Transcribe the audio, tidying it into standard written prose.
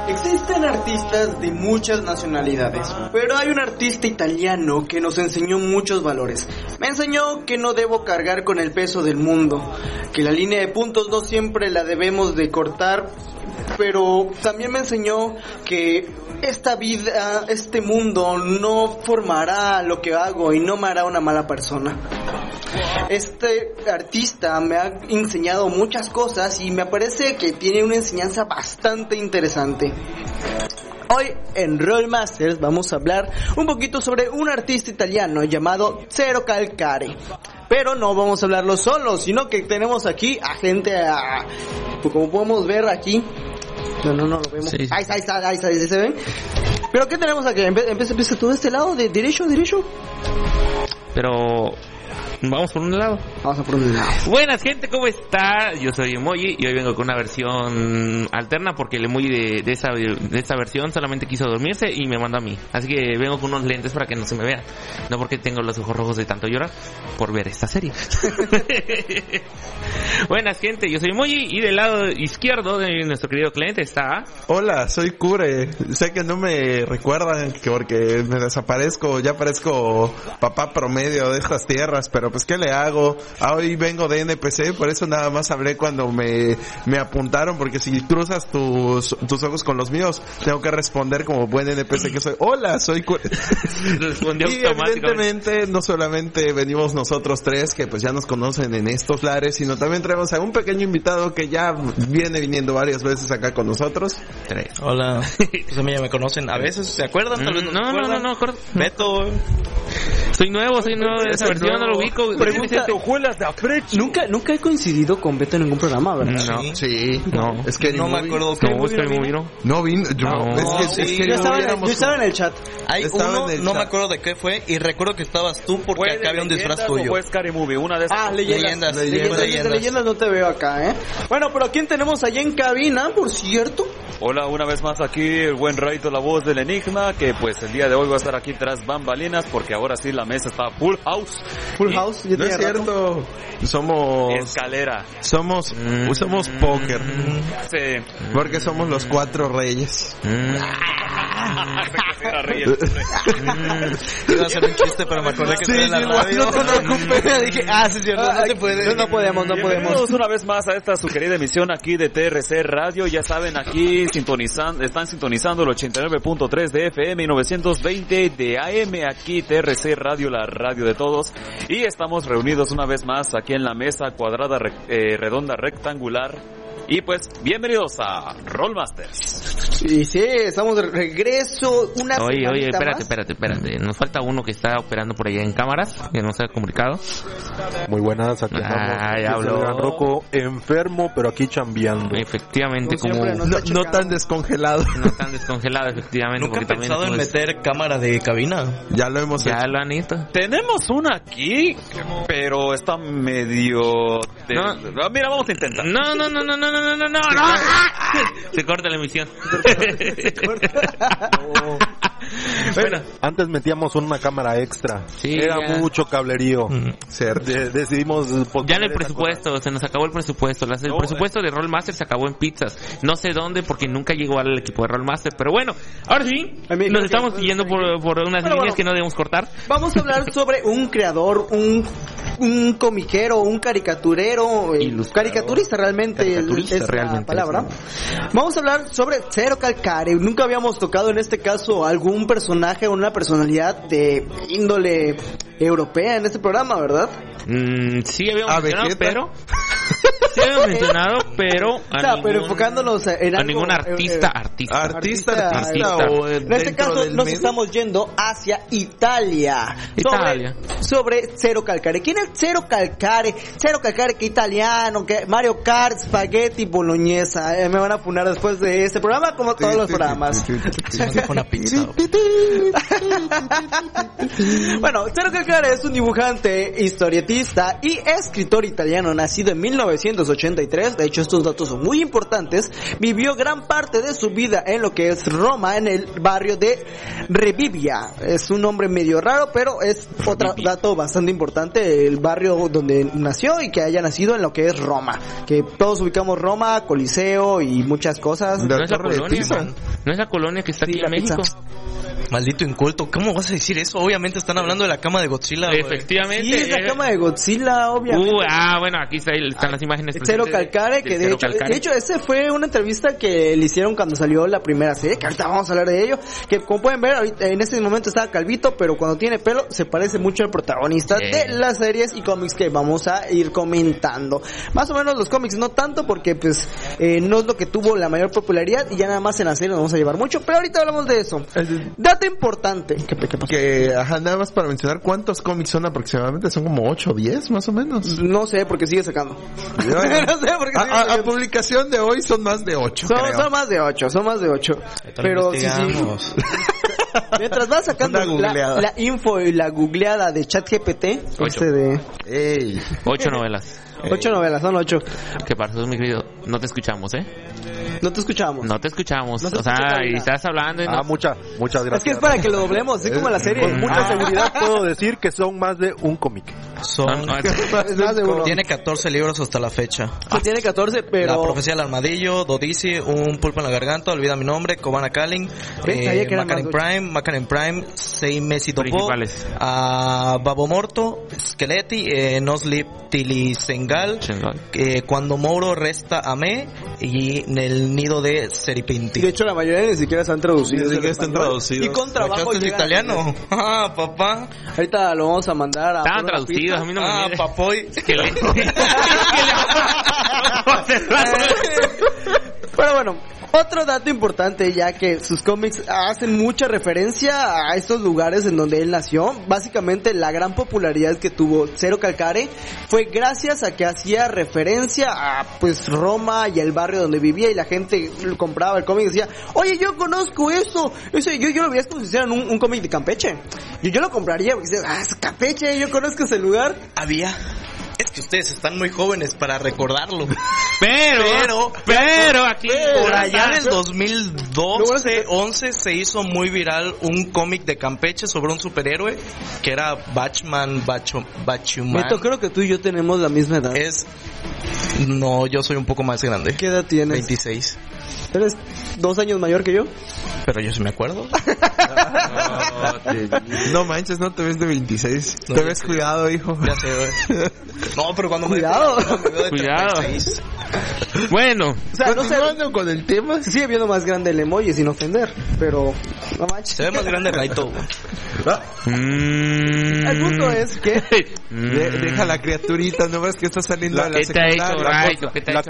Existen artistas de muchas nacionalidades, pero hay un artista italiano que nos enseñó muchos valores. Me enseñó que no debo cargar con el peso del mundo, que la línea de puntos no siempre la debemos de cortar, pero también me enseñó que esta vida, este mundo no formará lo que hago y no me hará una mala persona. Este artista me ha enseñado muchas cosas y me parece que tiene una enseñanza bastante interesante. Hoy en Rollmasters vamos a hablar un poquito sobre un artista italiano llamado Zero Calcare. Pero no vamos a hablarlo solo, sino que tenemos aquí a gente, pues como podemos ver aquí. No lo vemos. Sí. Ahí ¿se ven? Pero ¿qué tenemos aquí? Empieza tú de este lado, de derecho. Pero vamos por un lado. Buenas, gente, ¿cómo está? Yo soy Emoji y hoy vengo con una versión alterna porque el Emoji de esta versión solamente quiso dormirse y me mandó a mí. Así que vengo con unos lentes para que no se me vean. No porque tengo los ojos rojos de tanto llorar por ver esta serie. Buenas, gente, yo soy Emoji y del lado izquierdo de nuestro querido cliente está... Hola, soy Kure. Sé que no me recuerdan porque me desaparezco, ya parezco papá promedio de estas tierras, pero pues ¿qué le hago? Hoy vengo de NPC, por eso nada más hablé cuando me apuntaron, porque si cruzas tus ojos con los míos, tengo que responder como buen NPC que soy. Hola, soy Kure. Respondió y evidentemente no solamente venimos nosotros tres, que pues ya nos conocen en estos lares, sino también traemos a un pequeño invitado que ya viene viniendo varias veces acá con nosotros. Hola, pues a mí ya me conocen, a veces se acuerdan, tal vez no, Beto. Soy nuevo de esa versión, no lo ubico. Pregunta, nunca he coincidido con Beto en ningún programa, ¿verdad? No. Sí, no. Es que no me acuerdo que vino. No vino. Yo estaba en el chat. Hay uno, no me acuerdo de qué fue, y recuerdo que estabas tú porque acá había un disfraz tuyo. Fue Scary Movie, una de esas. Leyendas no te veo acá, ¿eh? Bueno, pero ¿quién tenemos allá en cabina, por cierto? Hola, una vez más aquí el buen Raito, la voz del Enigma, que pues el día de hoy va a estar aquí tras bambalinas, porque ahora sí la mesa está full house. No es cierto. Somos escalera. Somos póker. Sí. Porque somos los 4 reyes. Iba a hacer un chiste, pero me acordé que estaba en la radio. Dije, sí, cierto, no te puedes. No podemos. Bienvenidos una vez más a esta su querida emisión aquí de TRC Radio. Ya saben, aquí están sintonizando el 89.3 de FM y 920 de AM. Aquí TRC Radio, la radio de todos. Y estamos reunidos una vez más aquí en la mesa cuadrada, redonda, rectangular. Y pues, bienvenidos a Rollmasters. Sí, estamos de regreso. Oye, espérate. Nos falta uno que está operando por allá en cámaras, que no se ha comunicado. Muy buenas, aquí estamos. Ya habló. Gran Rocco, enfermo, pero aquí chambeando. Efectivamente, como no tan descongelado. No tan descongelado, efectivamente. ¿Nunca he pensado en meter cámara de cabina? Ya lo hemos hecho. Ya lo han hecho. Tenemos una aquí, pero está medio... Mira, vamos a intentar. No. Se corta la emisión. Bueno, antes metíamos una cámara extra. Sí, era mucho cablerío. Decidimos ya en el presupuesto, se nos acabó el presupuesto. El presupuesto de Rollmaster se acabó en pizzas. No sé dónde porque nunca llegó al equipo de Rollmaster. Pero bueno, ahora sí, nos estamos yendo por unas líneas que no debemos cortar. Vamos a hablar sobre un creador, un comiquero, un caricaturero, caricaturista realmente es la palabra. Vamos a hablar sobre Zero Calcare. Nunca habíamos tocado en este caso algún personaje o una personalidad de índole europea en este programa, ¿verdad? Sí habíamos mencionado, pero pero enfocándonos en a ningún artista. O en este caso nos estamos yendo hacia Italia. Sobre Zero Calcare. ¿Quién es Zero Calcare? Zero Calcare, que italiano, que Mario Kart, Spaghetti Bolognesa. Me van a funar después de este programa, como todos los programas. Una pizza. Bueno, Zero Calcare es un dibujante, historietista y escritor italiano nacido en 1900 1983, de hecho estos datos son muy importantes, vivió gran parte de su vida en lo que es Roma, en el barrio de Revivia. Es un nombre medio raro, pero es otro dato bastante importante, el barrio donde nació y que haya nacido en lo que es Roma, que todos ubicamos Roma, Coliseo y muchas cosas. No es la colonia, no es la colonia que está aquí en México. Maldito inculto, ¿cómo vas a decir eso? Obviamente están hablando de la cama de Godzilla. Efectivamente. Sí, es la cama de Godzilla, obviamente. Bueno, aquí están las imágenes. Cero Calcare, que de hecho ese fue una entrevista que le hicieron cuando salió la primera serie, que ahorita vamos a hablar de ello, que como pueden ver, ahorita, en este momento estaba calvito, pero cuando tiene pelo se parece mucho al protagonista de las series y cómics que vamos a ir comentando. Más o menos los cómics no tanto, porque pues no es lo que tuvo la mayor popularidad y ya nada más en la serie nos vamos a llevar mucho, pero ahorita hablamos de eso. Dato importante. ¿Qué pasó? Nada más para mencionar cuántos cómics son aproximadamente, son como 8 o 10 más o menos. No sé, porque sigue sacando. No sé, porque a publicación de hoy son más de 8. Son más de 8. Pero sí. Mientras vas sacando la info y la googleada de ChatGPT, 8 novelas. 8 novelas, son 8. ¿Qué pasó, mi querido? No te escuchamos, No te escuchamos. O sea, y estás hablando y muchas gracias. Es que es para que lo doblemos, así como la serie. Con mucha seguridad puedo decir que son más de un cómic. Es más de uno. Tiene 14 libros hasta la fecha. Sí, tiene 14, pero... La profecía del armadillo, Dodici, Un pulpo en la garganta, Olvida mi nombre, Cobana Calling, Macarin Prime, Seimesi Topo, Babo Morto, Skeletti, Noslip Tilisengal, Cuando Moro resta a me, y en el nido de Seripinti. De hecho, la mayoría ni siquiera están traducidos. Y con trabajo es italiano. Papá. Ahorita lo vamos a mandar a... Estaban traducidos, a mí no me mire. Papoy. Pero bueno, otro dato importante, ya que sus cómics hacen mucha referencia a estos lugares en donde él nació. Básicamente la gran popularidad que tuvo Cero Calcare fue gracias a que hacía referencia a pues Roma y el barrio donde vivía, y la gente compraba el cómic y decía, oye, yo conozco eso yo lo veía como si hicieran un cómic de Campeche. Yo lo compraría porque dices, es Campeche, yo conozco ese lugar. Es que ustedes están muy jóvenes para recordarlo. Pero aquí por allá en el 2012-11 se hizo muy viral un cómic de Campeche sobre un superhéroe que era Batman. Neto, creo que tú y yo tenemos la misma edad. No, yo soy un poco más grande. ¿Qué edad tienes? 26. ¿Eres 2 años mayor que yo? Pero yo sí me acuerdo. No manches, no te ves de 26. Te ves cuidado, hijo. Ya sé. No, pero cuando cuidado. me veo de 36. Bueno, o sea, continuando con el tema, se sigue viendo más grande el emoji sin ofender, pero no manches. Se ve más grande Raito. El punto es que deja la criaturita, no ves que está saliendo de la secundaria. ¿Qué te ha hecho, Raito?